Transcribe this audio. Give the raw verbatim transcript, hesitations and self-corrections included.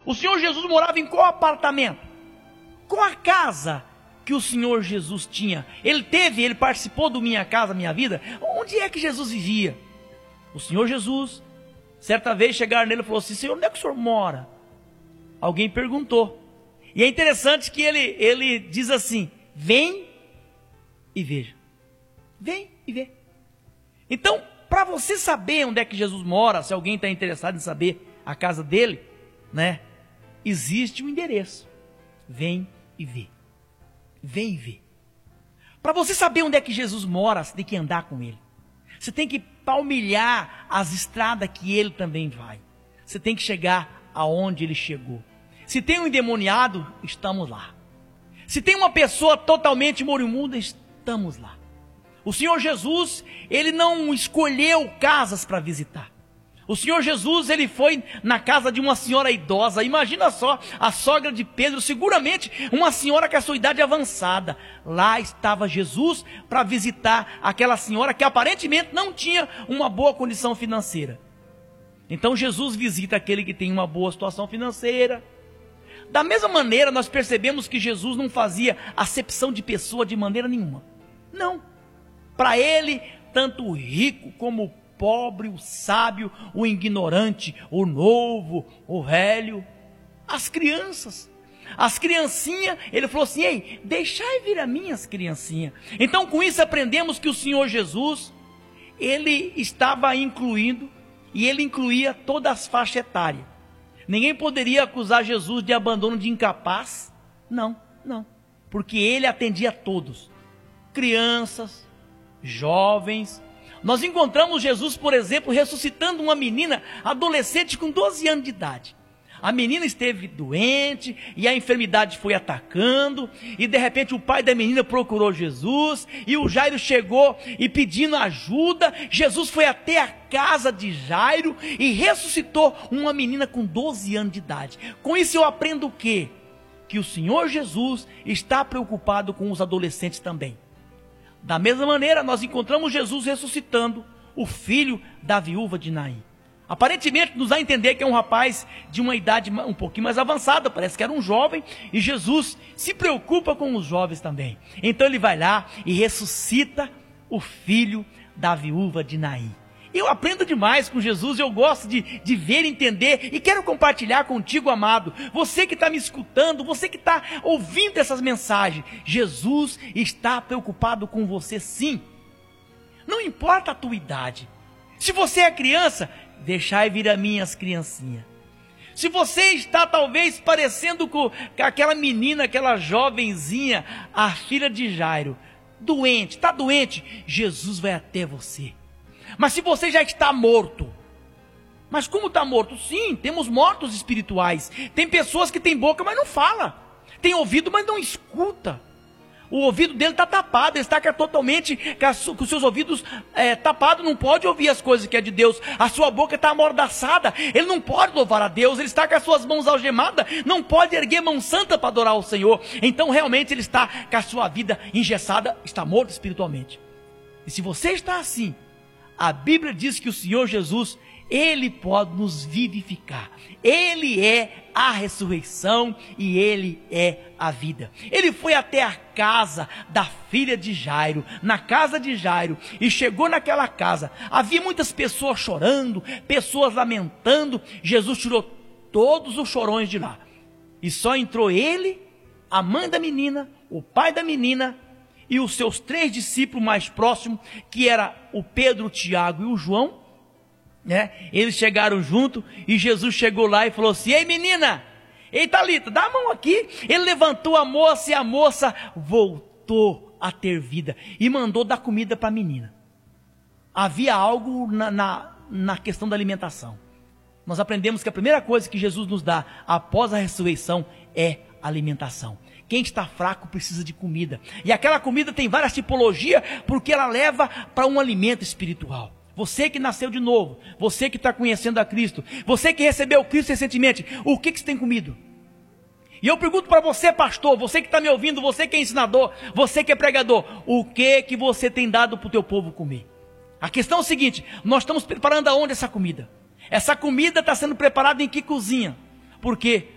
O Senhor Jesus morava em qual apartamento? Qual a casa que o Senhor Jesus tinha? Ele teve, ele participou do Minha Casa Minha Vida? Onde é que Jesus vivia? O Senhor Jesus, certa vez chegaram nele e falou assim: Senhor, onde é que o Senhor mora? Alguém perguntou. E é interessante que ele, ele diz assim: vem e veja. Vem e vê. Então, para você saber onde é que Jesus mora, se alguém está interessado em saber a casa dele, né? Existe um endereço. Vem e vê. Vem e vê. Para você saber onde é que Jesus mora, você tem que andar com ele. Você tem que palmilhar as estradas que ele também vai. Você tem que chegar aonde ele chegou. Se tem um endemoniado, estamos lá. Se tem uma pessoa totalmente moribunda, estamos lá. O Senhor Jesus, ele não escolheu casas para visitar. O Senhor Jesus, ele foi na casa de uma senhora idosa. Imagina só, a sogra de Pedro, seguramente uma senhora com a sua idade avançada. Lá estava Jesus para visitar aquela senhora que aparentemente não tinha uma boa condição financeira. Então Jesus visita aquele que tem uma boa situação financeira. Da mesma maneira, nós percebemos que Jesus não fazia acepção de pessoa de maneira nenhuma. Não. Para ele, tanto o rico como o pobre, o sábio, o ignorante, o novo, o velho, as crianças, as criancinhas, ele falou assim: ei, deixai vir a mim as criancinhas. Então com isso aprendemos que o Senhor Jesus, ele estava incluindo, e ele incluía todas as faixas etárias. Ninguém poderia acusar Jesus de abandono de incapaz, não, não, porque ele atendia a todos, crianças, jovens. Nós encontramos Jesus, por exemplo, ressuscitando uma menina adolescente com doze anos de idade. A menina esteve doente e a enfermidade foi atacando, e de repente o pai da menina procurou Jesus, e o Jairo chegou e pedindo ajuda. Jesus foi até a casa de Jairo e ressuscitou uma menina com doze anos de idade. Com isso eu aprendo o quê? Que o Senhor Jesus está preocupado com os adolescentes também. Da mesma maneira, nós encontramos Jesus ressuscitando o filho da viúva de Naim. Aparentemente, nos dá a entender que é um rapaz de uma idade um pouquinho mais avançada, parece que era um jovem, e Jesus se preocupa com os jovens também. Então ele vai lá e ressuscita o filho da viúva de Naim. Eu aprendo demais com Jesus, eu gosto de, de ver, entender, e quero compartilhar contigo, amado. Você que está me escutando, você que está ouvindo essas mensagens, Jesus está preocupado com você sim. Não importa a tua idade. Se você é criança, deixai vir a mim as criancinhas. Se você está talvez parecendo com aquela menina, aquela jovenzinha, a filha de Jairo, doente, está doente, Jesus vai até você. Mas se você já está morto, mas como está morto? Sim, temos mortos espirituais. Tem pessoas que têm boca, mas não fala. Tem ouvido, mas não escuta. O ouvido dele está tapado, ele está totalmente com os seus ouvidos é, tapados, não pode ouvir as coisas que é de Deus. A sua boca está amordaçada, ele não pode louvar a Deus, ele está com as suas mãos algemadas, não pode erguer mão santa para adorar o Senhor. Então realmente ele está com a sua vida engessada, está morto espiritualmente. E se você está assim, a Bíblia diz que o Senhor Jesus, ele pode nos vivificar. Ele é a ressurreição e ele é a vida. Ele foi até a casa da filha de Jairo, na casa de Jairo, e chegou naquela casa. Havia muitas pessoas chorando, pessoas lamentando. Jesus tirou todos os chorões de lá. E só entrou ele, a mãe da menina, o pai da menina, e os seus três discípulos mais próximos, que era o Pedro, o Tiago e o João, né? Eles chegaram junto, e Jesus chegou lá e falou assim: ei menina, ei Talita, dá a mão aqui. Ele levantou a moça, e a moça voltou a ter vida, e mandou dar comida para a menina. Havia algo na, na, na questão da alimentação. Nós aprendemos que a primeira coisa que Jesus nos dá após a ressurreição é alimentação. Quem está fraco precisa de comida. E aquela comida tem várias tipologias, porque ela leva para um alimento espiritual. Você que nasceu de novo, você que está conhecendo a Cristo, você que recebeu Cristo recentemente, o que, que você tem comido? E eu pergunto para você, pastor, você que está me ouvindo, você que é ensinador, você que é pregador, o que que você tem dado para o teu povo comer? A questão é o seguinte: nós estamos preparando aonde essa comida? Essa comida está sendo preparada em que cozinha? Porque